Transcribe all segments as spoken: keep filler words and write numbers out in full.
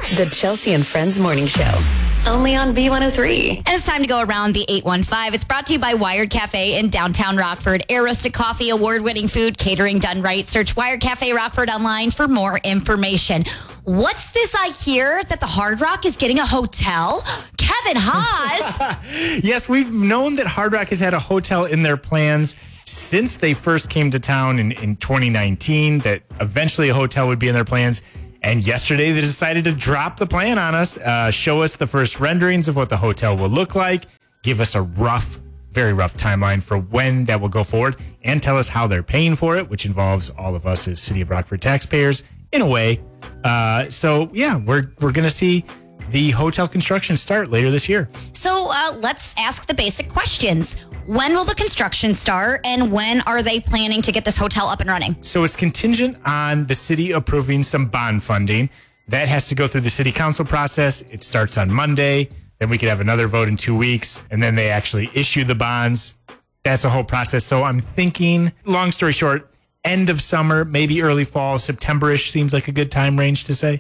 The Chelsea and Friends Morning Show. Only on B one oh three. And it's time to go around the eight one five. It's brought to you by Wired Cafe in downtown Rockford. Air roasted coffee, award-winning food, catering done right. Search Wired Cafe Rockford online for more information. What's this I hear that the Hard Rock is getting a hotel? Kevin Haas. Yes, we've known that Hard Rock has had a hotel in their plans since they first came to town in, in twenty nineteen, that eventually a hotel would be in their plans. And yesterday they decided to drop the plan on us, uh, show us the first renderings of what the hotel will look like, give us a rough, very rough timeline for when that will go forward, and tell us how they're paying for it, which involves all of us as City of Rockford taxpayers in a way. Uh, so, yeah, we're we're going to see the hotel construction start later this year. So uh, let's ask the basic questions. When will the construction start, and when are they planning to get this hotel up and running? So it's contingent on the city approving some bond funding. That has to go through the city council process. It starts on Monday. Then we could have another vote in two weeks, and then they actually issue the bonds. That's a whole process. So I'm thinking, long story short, end of summer, maybe early fall, September-ish seems like a good time range to say.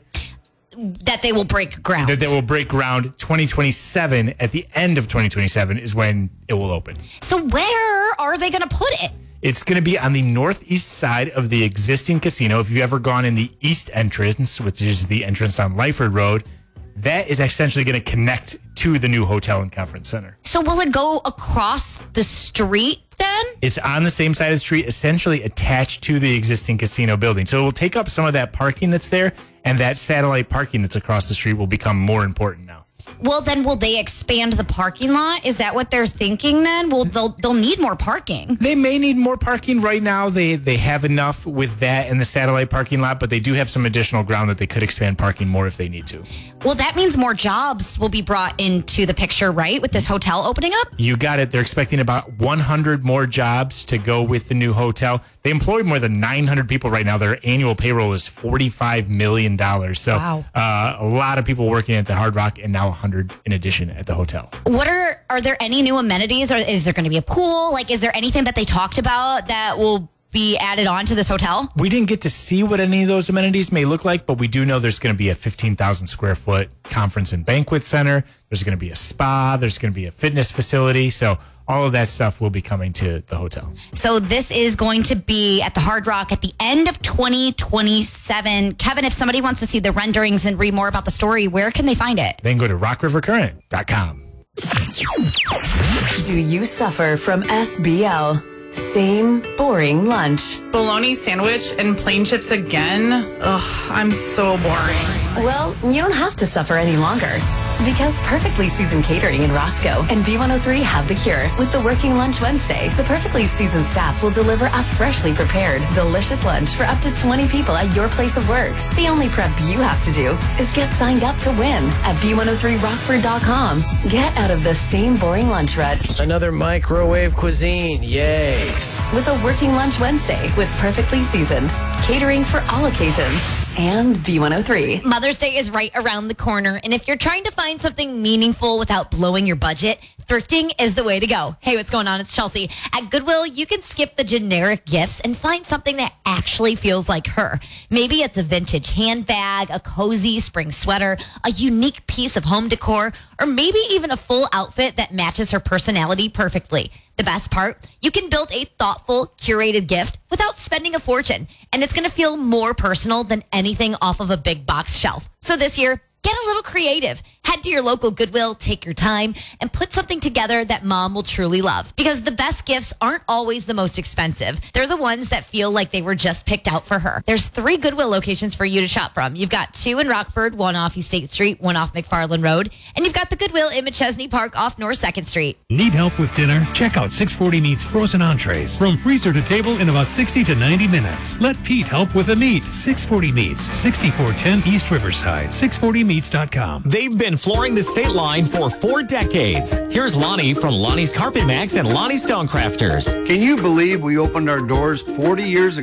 That they will break ground. That they will break ground twenty twenty-seven. At the end of twenty twenty-seven is when it will open. So where are they going to put it? It's going to be on the northeast side of the existing casino. If you've ever gone in the east entrance, which is the entrance on Lyford Road, that is essentially going to connect to the new hotel and conference center. So will it go across the street then? It's on the same side of the street, essentially attached to the existing casino building. So it will take up some of that parking that's there, and that satellite parking that's across the street will become more important now. Well, then will they expand the parking lot? Is that what they're thinking then? Well, they'll they'll need more parking. They may need more parking. Right now, they, they have enough with that and the satellite parking lot, but they do have some additional ground that they could expand parking more if they need to. Well, that means more jobs will be brought into the picture, right, with this hotel opening up? You got it. They're expecting about one hundred more jobs to go with the new hotel. They employ more than nine hundred people right now. Their annual payroll is forty-five million dollars. So wow. uh, a lot of people working at the Hard Rock, and now one hundred in addition at the hotel. What are, are there any new amenities? Or is there going to be a pool? Like, is there anything that they talked about that will be added on to this hotel? We didn't get to see what any of those amenities may look like, but we do know there's going to be a fifteen thousand square foot conference and banquet center. There's going to be a spa. There's going to be a fitness facility. So all of that stuff will be coming to the hotel. So this is going to be at the Hard Rock at the end of twenty twenty-seven. Kevin, if somebody wants to see the renderings and read more about the story, where can they find it? Then go to rock river current dot com. Do you suffer from S B L? Same boring lunch. Bologna sandwich and plain chips again? Ugh, I'm so boring. Well, you don't have to suffer any longer. Because Perfectly Seasoned Catering in Roscoe and B one oh three have the cure. With the Working Lunch Wednesday, the Perfectly Seasoned staff will deliver a freshly prepared, delicious lunch for up to twenty people at your place of work. The only prep you have to do is get signed up to win at B one oh three rockford dot com. Get out of the same boring lunch rut. Another microwave cuisine, yay. With a Working Lunch Wednesday with Perfectly Seasoned. Catering for all occasions. And B one oh three. Mother's Day is right around the corner, and if you're trying to find something meaningful without blowing your budget, thrifting is the way to go. Hey, what's going on? It's Chelsea. At Goodwill, you can skip the generic gifts and find something that actually feels like her. Maybe it's a vintage handbag, a cozy spring sweater, a unique piece of home decor, or maybe even a full outfit that matches her personality perfectly. The best part, you can build a thoughtful, curated gift without spending a fortune, and it's going to feel more personal than anything off of a big box shelf. So this year, get a little creative. Head to your local Goodwill, take your time, and put something together that mom will truly love. Because the best gifts aren't always the most expensive. They're the ones that feel like they were just picked out for her. There's three Goodwill locations for you to shop from. You've got two in Rockford, one off East State Street, one off McFarland Road, and you've got the Goodwill in McChesney Park off North second Street. Need help with dinner? Check out six forty Meats frozen entrees. From freezer to table in about sixty to ninety minutes. Let Pete help with the meat. six forty Meats, sixty-four ten East Riverside, six forty meats dot com. They've been flooring the state line for four decades. Here's Lonnie from Lonnie's Carpet Max and Lonnie Stonecrafters. Can you believe we opened our doors forty years ago?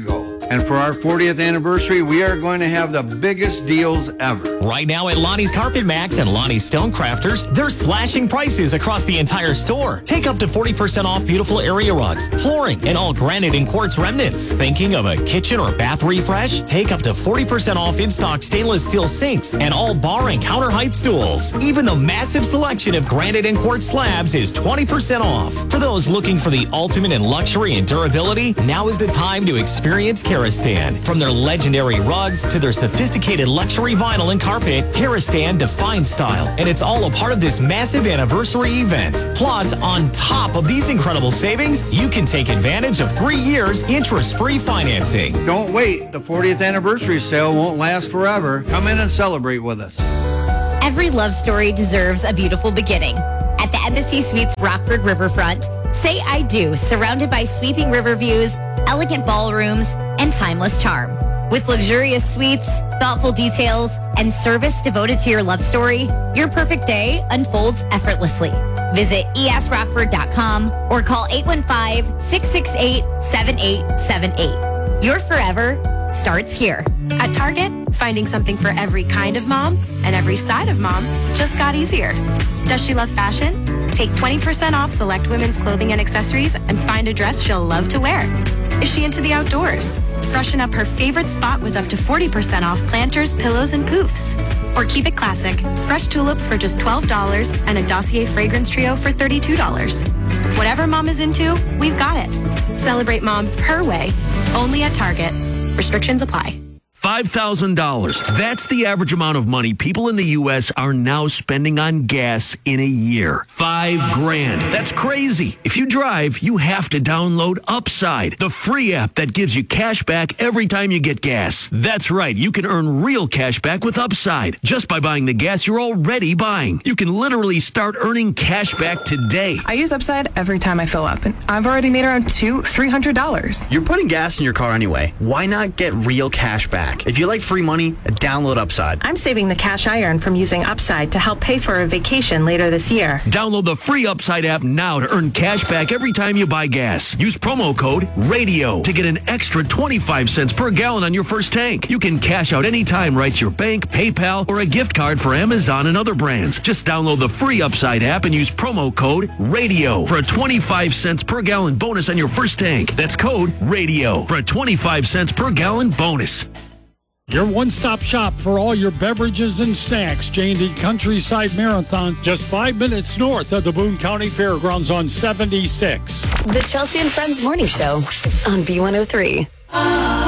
And for our fortieth anniversary, we are going to have the biggest deals ever. Right now at Lonnie's Carpet Max and Lonnie's Stonecrafters, they're slashing prices across the entire store. Take up to forty percent off beautiful area rugs, flooring, and all granite and quartz remnants. Thinking of a kitchen or bath refresh? Take up to forty percent off in-stock stainless steel sinks and all bar and counter height stools. Even the massive selection of granite and quartz slabs is twenty percent off. For those looking for the ultimate in luxury and durability, now is the time to experience Karastan. From their legendary rugs to their sophisticated luxury vinyl and carpet, Karastan defines style, and it's all a part of this massive anniversary event. Plus, on top of these incredible savings, you can take advantage of three years interest-free financing. Don't wait. The fortieth anniversary sale won't last forever. Come in and celebrate with us. Every love story deserves a beautiful beginning. At the Embassy Suites Rockford Riverfront, say I do, surrounded by sweeping river views, elegant ballrooms, and timeless charm. With luxurious suites, thoughtful details, and service devoted to your love story, your perfect day unfolds effortlessly. Visit e s rockford dot com or call eight one five, six six eight, seven eight seven eight. Your forever starts here. At Target, finding something for every kind of mom and every side of mom just got easier. Does she love fashion? Take twenty percent off select women's clothing and accessories and find a dress she'll love to wear. Is she into the outdoors? Freshen up her favorite spot with up to forty percent off planters, pillows, and poofs. Or keep it classic. Fresh tulips for just twelve dollars and a Dossier fragrance trio for thirty-two dollars. Whatever mom is into, we've got it. Celebrate mom her way, only at Target. Restrictions apply. five thousand dollars. That's the average amount of money people in the U S are now spending on gas in a year. Five grand. That's crazy. If you drive, you have to download Upside, the free app that gives you cash back every time you get gas. That's right. You can earn real cash back with Upside just by buying the gas you're already buying. You can literally start earning cash back today. I use Upside every time I fill up, and I've already made around two, three hundred dollars. You're putting gas in your car anyway. Why not get real cash back? If you like free money, download Upside. I'm saving the cash I earn from using Upside to help pay for a vacation later this year. Download the free Upside app now to earn cash back every time you buy gas. Use promo code RADIO to get an extra twenty-five cents per gallon on your first tank. You can cash out anytime right to your bank, PayPal, or a gift card for Amazon and other brands. Just download the free Upside app and use promo code RADIO for a twenty-five cents per gallon bonus on your first tank. That's code RADIO for a twenty-five cents per gallon bonus. Your one-stop shop for all your beverages and snacks. J and D Countryside Marathon, just five minutes north of the Boone County Fairgrounds on seventy-six. The Chelsea and Friends Morning Show on B one oh three.